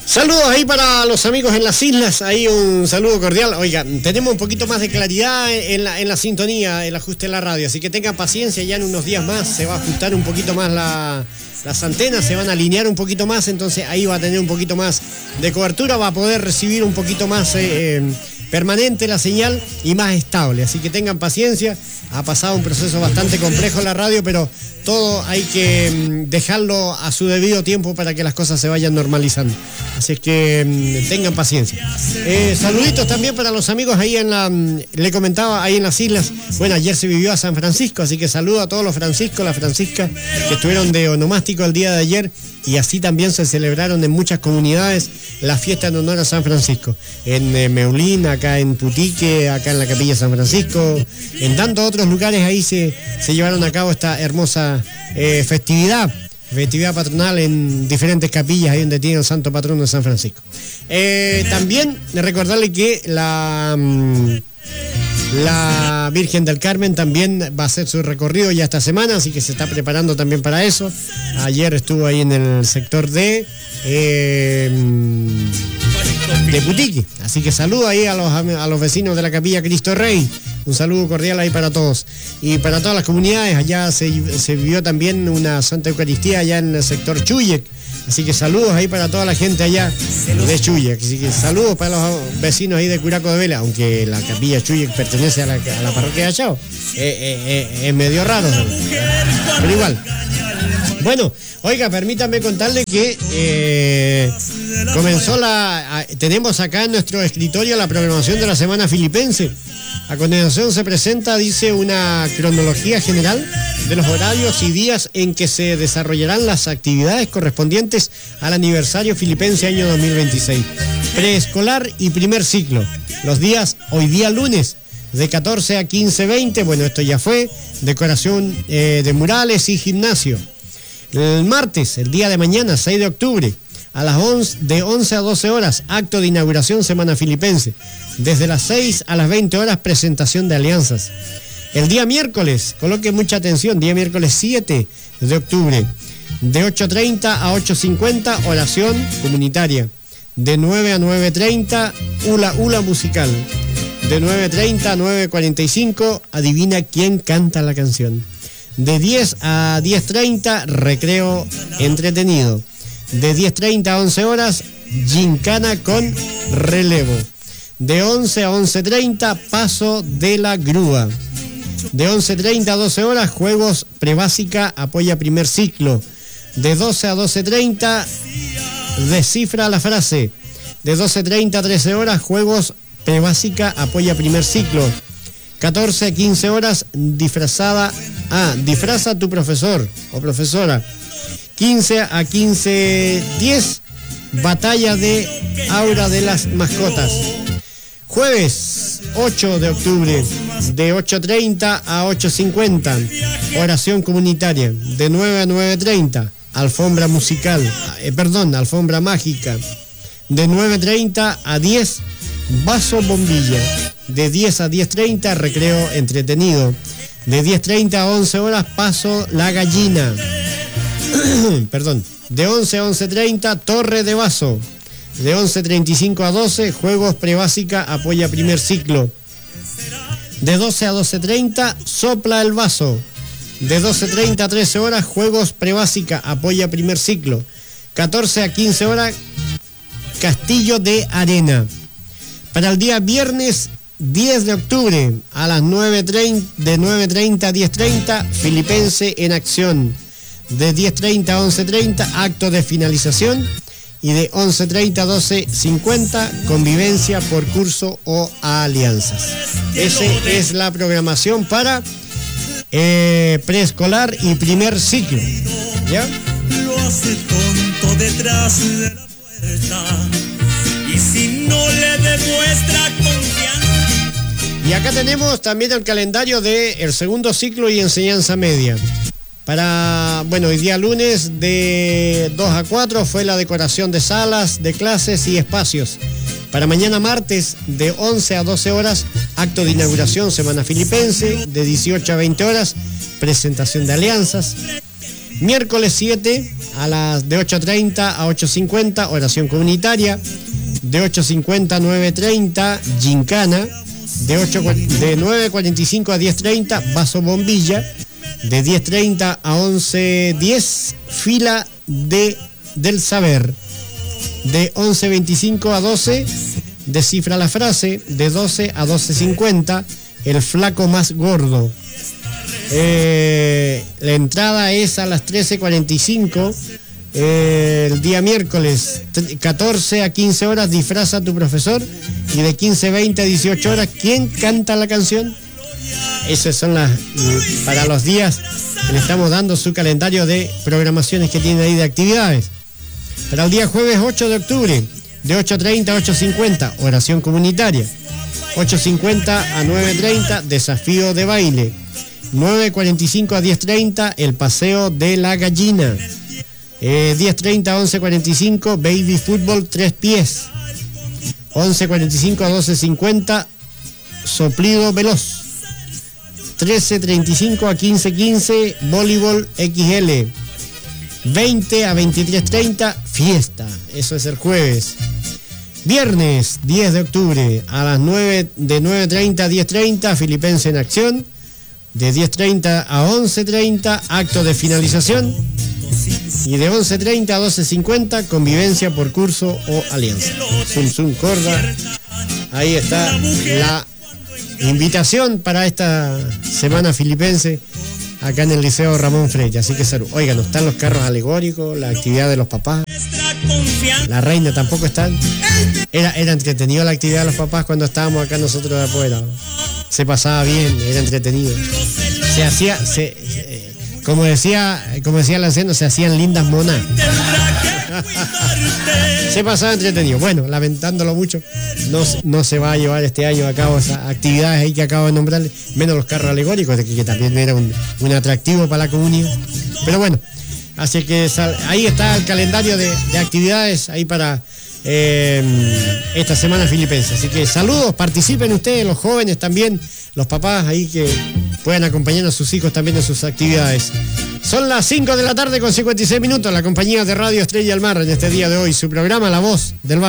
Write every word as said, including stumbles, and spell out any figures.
Saludos ahí para los amigos en las islas, ahí un saludo cordial. Oigan, tenemos un poquito más de claridad en la, en la sintonía, el ajuste en la radio, así que tengan paciencia, ya en unos días más se va a ajustar un poquito más la, las antenas, se van a alinear un poquito más, entonces ahí va a tener un poquito más de cobertura, va a poder recibir un poquito más eh, eh, permanente la señal y más estable, así que tengan paciencia. Ha pasado un proceso bastante complejo la radio, pero todo hay que dejarlo a su debido tiempo para que las cosas se vayan normalizando. Así es que mmm, tengan paciencia. Eh, saluditos también para los amigos ahí en la, le comentaba, ahí en las islas. Bueno, ayer se vivió a San Francisco, así que saludo a todos los franciscos, las franciscas que estuvieron de onomástico el día de ayer. Y así también se celebraron en muchas comunidades la fiesta en honor a San Francisco. En eh, Meulín, acá en Putique, acá en la Capilla San Francisco, en tantos otros lugares ahí se, se llevaron a cabo esta hermosa eh, festividad, festividad patronal en diferentes capillas ahí donde tiene el santo patrono de San Francisco. Eh, también recordarle que la... Mmm, La Virgen del Carmen también va a hacer su recorrido ya esta semana, así que se está preparando también para eso. Ayer estuvo ahí en el sector de, eh, de Putique, así que saludo ahí a los, a los vecinos de la Capilla Cristo Rey. Un saludo cordial ahí para todos. Y para todas las comunidades, allá se, se vivió también una Santa Eucaristía allá en el sector Chuyec. Así que saludos ahí para toda la gente allá de Chuyec. Así que saludos para los vecinos ahí de Curaco de Vela, aunque la capilla Chuyec pertenece a la, a la parroquia de Achao. Eh, eh, eh, es medio raro, pero igual. Bueno, oiga, permítanme contarle que eh, comenzó la... A, tenemos acá en nuestro escritorio la programación de la Semana Filipense. A continuación se presenta, dice, una cronología general de los horarios y días en que se desarrollarán las actividades correspondientes al aniversario filipense año dos mil veintiséis. Preescolar y primer ciclo. Los días, hoy día lunes, de catorce a quince veinte, bueno, esto ya fue, decoración eh, de murales y gimnasio. El martes, el día de mañana, seis de octubre, a las once, de once a doce horas, acto de inauguración Semana Filipense. Desde las seis a las veinte horas, presentación de alianzas. El día miércoles, coloque mucha atención, día miércoles siete de octubre, de ocho treinta a ocho cincuenta, oración comunitaria. De nueve a nueve treinta, hula hula musical. De nueve treinta a nueve cuarenta y cinco, adivina quién canta la canción. De diez a diez treinta, recreo entretenido. De diez treinta a once horas, gincana con relevo. De once a once treinta, paso de la grúa. De once treinta a doce horas, juegos prebásica, apoya primer ciclo. De doce a doce treinta, descifra la frase. De doce treinta a trece horas, juegos prebásica, apoya primer ciclo. catorce a quince horas, disfrazada, ah, disfraza a tu profesor o profesora. quince a quince diez, batalla de aura de las mascotas. Jueves ocho de octubre, de ocho treinta a ocho cincuenta, oración comunitaria. De nueve a nueve treinta, alfombra musical, eh, perdón, alfombra mágica. De nueve treinta a diez, vaso bombilla. De diez a diez treinta, recreo entretenido. De diez treinta a once horas, paso la gallina. Perdón. De once a once treinta, torre de vaso. De once treinta y cinco a doce, juegos prebásica, apoya primer ciclo. De doce a doce treinta, sopla el vaso. De doce treinta a trece horas, juegos prebásica, apoya primer ciclo. catorce a quince horas, castillo de arena. Para el día viernes diez de octubre, a las nueve treinta, de nueve treinta a diez treinta, Filipense en acción. De diez treinta a once treinta, acto de finalización. Y de once treinta a doce cincuenta, convivencia por curso o alianzas. Esa es la programación para eh, preescolar y primer ciclo. ¿Ya? Lo hace tonto detrás de la puerta. Y si no le demuestra confianza. Y acá tenemos también el calendario del segundo ciclo y enseñanza media. Para, bueno, hoy día lunes de dos a cuatro fue la decoración de salas, de clases y espacios. Para mañana martes de once a doce horas, acto de inauguración Semana Filipense. De dieciocho a veinte horas, presentación de alianzas. Miércoles siete, a las de ocho treinta a ocho cincuenta, oración comunitaria. De ocho cincuenta a nueve treinta, gincana. De, ocho, de nueve cuarenta y cinco a diez treinta, vaso bombilla. De diez treinta a once diez, fila de, del saber. De once veinticinco a doce, descifra la frase. De doce a doce cincuenta, el flaco más gordo. Eh, la entrada es a las trece cuarenta y cinco. Eh, el día miércoles, catorce a quince horas, disfraza a tu profesor. Y de quince veinte a dieciocho horas, ¿quién canta la canción? Esas son las, para los días que le estamos dando su calendario de programaciones que tiene ahí de actividades. Para el día jueves ocho de octubre, de ocho treinta a ocho cincuenta, oración comunitaria. ocho cincuenta a nueve treinta, desafío de baile. nueve cuarenta y cinco a diez treinta, el paseo de la gallina. Eh, diez treinta a once cuarenta y cinco, baby fútbol tres pies. once cuarenta y cinco a doce cincuenta, soplido veloz. trece treinta y cinco a quince quince, voleibol equis ele. veinte a veintitrés treinta, fiesta. Eso es el jueves. Viernes diez de octubre, a las nueve, de nueve treinta a diez treinta, Filipense en acción. De diez treinta a once treinta, acto de finalización. Y de once treinta a doce cincuenta, convivencia por curso o alianza. Zum Zum Corda. Ahí está la invitación para esta semana filipense acá en el Liceo Ramón Freire. Así que salud. Oigan, no están los carros alegóricos, la actividad de los papás. La reina tampoco está. Era, era entretenido la actividad de los papás cuando estábamos acá nosotros de afuera. Se pasaba bien, era entretenido. Se hacía, se, eh, como decía, como decía el anciano, se hacían lindas monas. Se pasaba entretenido. Bueno, lamentándolo mucho, no, no se va a llevar este año a cabo esas actividades ahí que acabo de nombrarle, menos los carros alegóricos, que, que también era un, un atractivo para la comunidad. Pero bueno, así que sal, ahí está el calendario de, de actividades ahí para eh, esta semana filipense. Así que saludos, participen ustedes, los jóvenes también, los papás ahí que puedan acompañar a sus hijos también en sus actividades. Son las cinco de la tarde con cincuenta y seis minutos, la compañía de Radio Estrella del Mar en este día de hoy, su programa La Voz del Barrio.